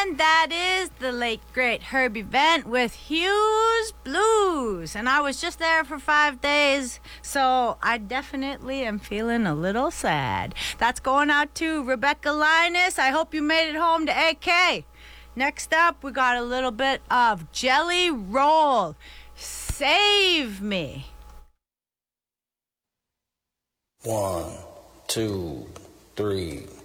And that is the late, great Herbie Vent with Hughes Blues. And I was just there for 5 days, so I definitely am feeling a little sad. That's going out to Rebecca Linus. I hope you made it home to AK. Next up, we got a little bit of Jelly Roll. Save Me. 1, 2, 3